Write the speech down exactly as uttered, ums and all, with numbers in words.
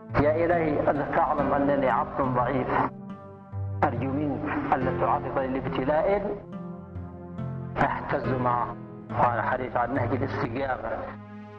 يا إلهي أنت تعلم أنني عبد ضعيف، أرجو منك ألا تعرضني لابتلاء فاحتز معه. وعلى حديث عن نهج الاستجابة